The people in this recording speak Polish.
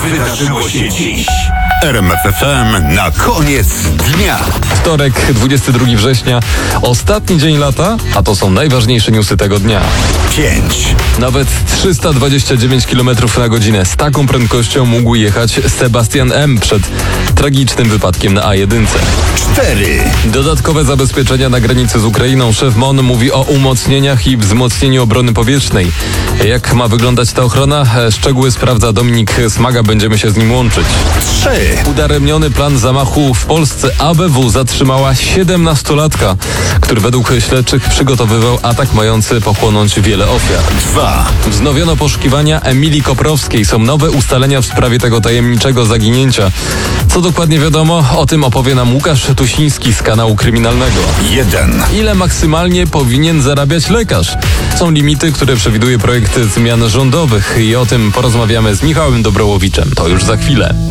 wydarzyło się dziś? RMF FM na koniec dnia. Wtorek, 22 września, ostatni dzień lata, a to są najważniejsze newsy tego dnia. 5, Nawet 329 km na godzinę z taką prędkością mógł jechać Sebastian M. przed tragicznym wypadkiem na A1. 4, Dodatkowe zabezpieczenia na granicy z Ukrainą. Szef MON mówi o umocnieniach i wzmocnieniu obrony powietrznej. Jak ma wyglądać ta ochrona? Szczegóły sprawdza Dominik Smaga, będziemy się z nim łączyć. 3, Udaremniony plan zamachu w Polsce. ABW zatrzymała 17-latka, który według śledczych przygotowywał atak mający pochłonąć wiele ofiar. 2, Wznowiono poszukiwania Emilii Koprowskiej. Są nowe ustalenia w sprawie tego tajemniczego zaginięcia. Co dokładnie wiadomo, o tym opowie nam Łukasz Tusiński z kanału kryminalnego. 1. Ile maksymalnie powinien zarabiać lekarz? Są limity, które przewiduje projekt zmian rządowych i o tym porozmawiamy z Michałem Dobrołowiczem. To już za chwilę.